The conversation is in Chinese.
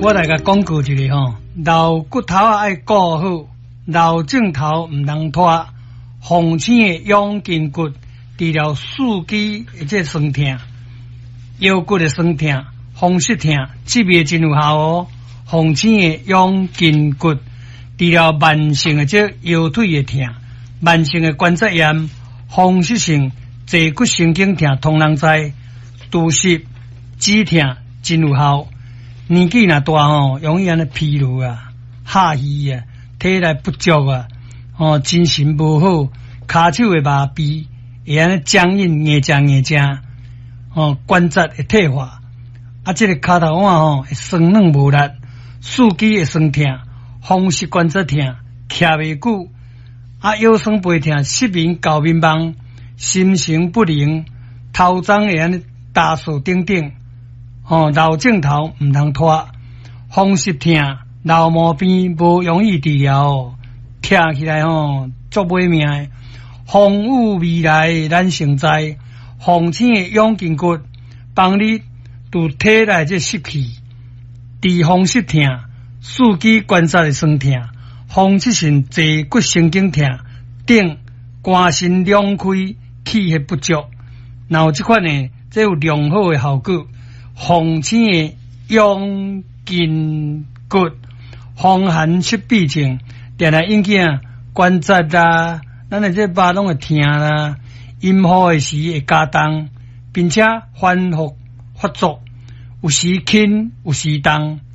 我来甲广告一个吼，老骨头啊爱顾好，老镜头唔通拖。红星的养筋骨，治疗四肢即酸痛、腰骨的酸痛、风湿痛，这味真有效哦。红星的养筋骨，治疗慢性的即腰腿的痛、慢性的关节炎、风湿性坐骨神经痛，通人知。拄湿、止痛真有效。年纪若大吼，容易安尼疲劳啊、下虚啊、体力不足啊，精神无好，骹手会麻痹，会安尼僵硬、硬正，关节会退化，啊，这个骹头腕吼会酸软无力，四肢会酸痛，风湿关节痛，徛袂久，啊，腰酸背痛，失眠、搞眠梦，心神不宁，头鬃会安尼打数等等。老镜头唔通拖，风湿痛、老毛病无容易治疗，听起来足买命的。风雨未来咱成在，风醒的养筋骨，帮你拄体内这湿气，治风湿痛、四肢关节的酸痛、风湿性坐骨神经痛等，肝肾两开、气血不足，然后这款呢，这有良好的效果。风醒的养筋骨，风寒湿痹症，定来引起关节啦，咱的这肉拢会痛啦，阴雨的时会加重，并且反复发作，有时轻，有时重。